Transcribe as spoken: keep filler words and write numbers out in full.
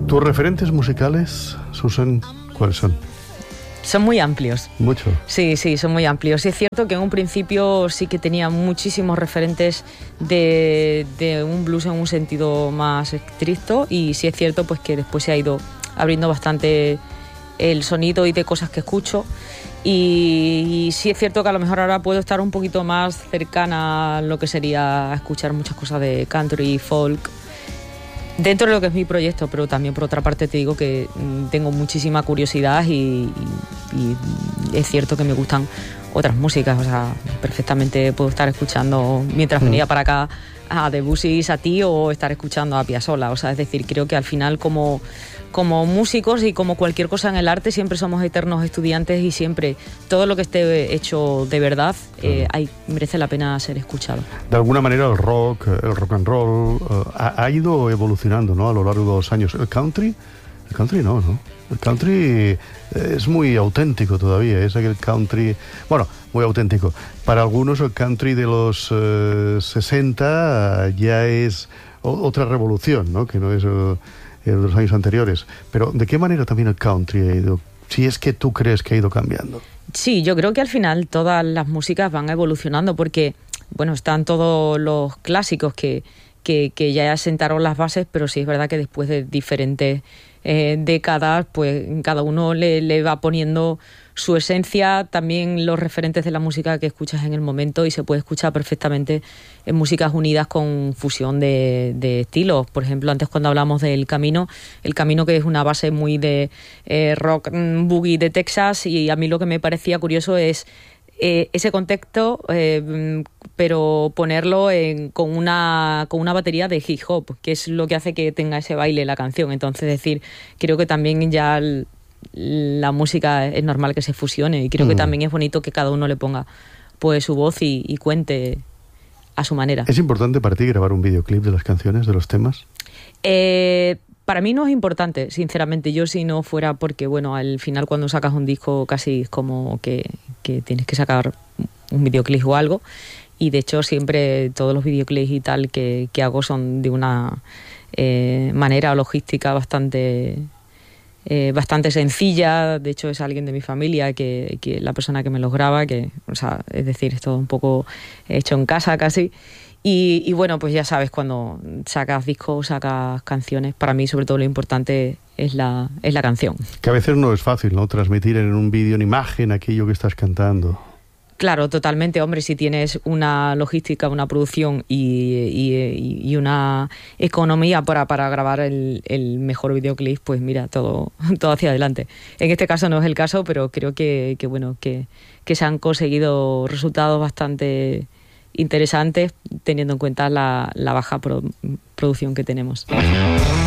¿Tus referentes musicales, Susan, cuáles son? Son muy amplios. ¿Mucho? Sí, sí, son muy amplios. Es cierto que en un principio sí que tenía muchísimos referentes de, de un blues en un sentido más estricto, y sí es cierto pues que después se ha ido abriendo bastante el sonido y de cosas que escucho, y, y sí es cierto que a lo mejor ahora puedo estar un poquito más cercana a lo que sería escuchar muchas cosas de country, folk, dentro de lo que es mi proyecto, pero también por otra parte te digo que tengo muchísima curiosidad y, y, y es cierto que me gustan otras músicas. O sea, perfectamente puedo estar escuchando mientras venía para acá a Debussy, Satie, o estar escuchando a Piazzolla. O sea, es decir, creo que al final como, como músicos y como cualquier cosa en el arte siempre somos eternos estudiantes, y siempre todo lo que esté hecho de verdad eh, hay, merece la pena ser escuchado. De alguna manera el rock, el rock and roll uh, ha, ha ido evolucionando, ¿no?, a lo largo de los años. El country, el country no, ¿no? El country es muy auténtico todavía, es aquel country, bueno, muy auténtico. Para algunos el country de los uh, sesenta ya es o, otra revolución, ¿no?, que no es el, el de los años anteriores. Pero ¿de qué manera también el country ha ido, si es que tú crees que ha ido cambiando? Sí, yo creo que al final todas las músicas van evolucionando, porque, bueno, están todos los clásicos que, que, que ya sentaron las bases, pero sí es verdad que después de diferentes eh, décadas, pues cada uno le, le va poniendo su esencia, también los referentes de la música que escuchas en el momento, y se puede escuchar perfectamente en músicas unidas con fusión de, de estilos. Por ejemplo, antes cuando hablamos del Camino, el Camino, que es una base muy de eh, rock boogie de Texas, y a mí lo que me parecía curioso es eh, ese contexto, eh, pero ponerlo en, con, una, con una batería de hip hop, que es lo que hace que tenga ese baile la canción. Entonces, decir, creo que también ya el, la música es normal que se fusione, y creo mm. que también es bonito que cada uno le ponga pues su voz y, y cuente a su manera. ¿Es importante para ti grabar un videoclip de las canciones, de los temas? Eh, para mí no es importante, sinceramente. Yo, si no fuera porque, bueno, al final cuando sacas un disco casi es como que, que tienes que sacar un videoclip o algo, y de hecho siempre todos los videoclips y tal que, que hago son de una eh, manera logística bastante Eh, bastante sencilla. De hecho es alguien de mi familia que, que la persona que me los graba, que, o sea, es decir, es todo un poco hecho en casa casi, y, y bueno, pues ya sabes, cuando sacas discos, sacas canciones, para mí sobre todo lo importante es la, es la canción. Que a veces no es fácil, ¿no?, transmitir en un vídeo, en imagen, aquello que estás cantando. Claro, totalmente, hombre, si tienes una logística, una producción y, y, y una economía para, para grabar el, el mejor videoclip, pues mira, todo, todo hacia adelante. En este caso no es el caso, pero creo que, que bueno, que, que se han conseguido resultados bastante interesantes teniendo en cuenta la, la baja pro, producción que tenemos.